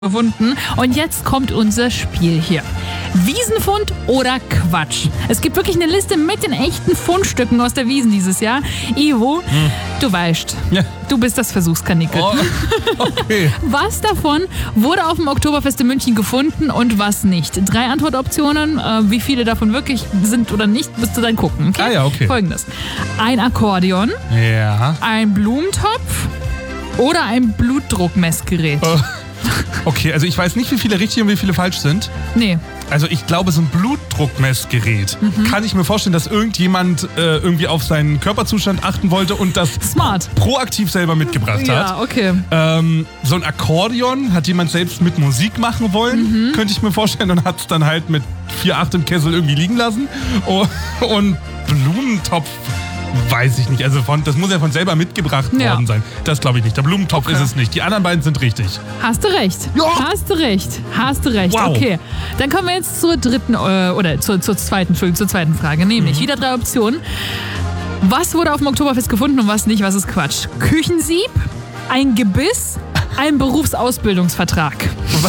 gefunden. Und jetzt kommt unser Spiel hier. Wiesenfund oder Quatsch? Es gibt wirklich eine Liste mit den echten Fundstücken aus der Wiesn dieses Jahr. Ivo, du weißt, du bist das Versuchskanickel. Oh, okay. Was davon wurde auf dem Oktoberfest in München gefunden und was nicht? 3 Antwortoptionen. Wie viele davon wirklich sind oder nicht, müsst du dann gucken. Okay? Ah ja, okay. Folgendes. Ein Akkordeon, Ja. ein Blumentopf oder ein Blutdruckmessgerät. Okay, also ich weiß nicht, wie viele richtig und wie viele falsch sind. Nee. Also ich glaube, so ein Blutdruckmessgerät kann ich mir vorstellen, dass irgendjemand irgendwie auf seinen Körperzustand achten wollte und das Smart. proaktiv selber mitgebracht hat. Ja, okay. So ein Akkordeon hat jemand selbst mit Musik machen wollen, könnte ich mir vorstellen, und hat es dann halt mit 4,8 im Kessel irgendwie liegen lassen. Und Blumentopf, weiß ich nicht. Also das muss ja von selber mitgebracht worden sein. Das glaube ich nicht. Der Blumentopf ist es nicht. Die anderen beiden sind richtig. Hast du recht. Ja. Hast du recht. Hast du recht. Wow. Okay. Dann kommen wir jetzt zur zweiten Frage. Nämlich wieder 3 Optionen. Was wurde auf dem Oktoberfest gefunden und was nicht? Was ist Quatsch? Küchensieb, ein Gebiss, ein Berufsausbildungsvertrag.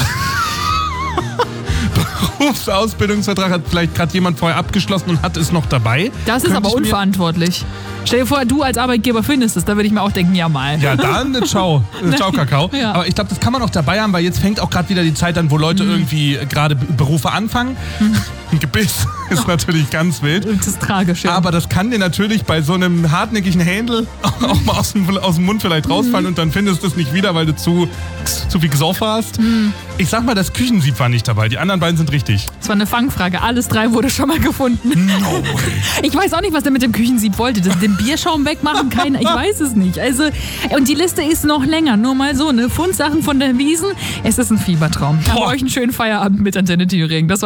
Berufsausbildungsvertrag hat vielleicht gerade jemand vorher abgeschlossen und hat es noch dabei. Das ist aber unverantwortlich. Stell dir vor, du als Arbeitgeber findest es, da würde ich mir auch denken, ja mal. Ja, dann ciao. Ciao, Kakao. Ja. Aber ich glaube, das kann man auch dabei haben, weil jetzt fängt auch gerade wieder die Zeit an, wo Leute irgendwie gerade Berufe anfangen. Ein Gebiss ist natürlich ganz wild. Das ist tragisch, ja. Aber das kann dir natürlich bei so einem hartnäckigen Händel auch mal aus dem Mund vielleicht rausfallen und dann findest du es nicht wieder, weil du zu viel gesoffen hast. Ich sag mal, das Küchensieb war nicht dabei. Die anderen beiden sind richtig. Das war eine Fangfrage. Alles 3 wurde schon mal gefunden. No way. Ich weiß auch nicht, was der mit dem Küchensieb wollte. Den Bierschaum wegmachen? Ich weiß es nicht. Also, und die Liste ist noch länger. Nur mal so, ne? Fundsachen von der Wiesn. Es ist ein Fiebertraum. Habt euch einen schönen Feierabend mit Antenne Thüringen. Das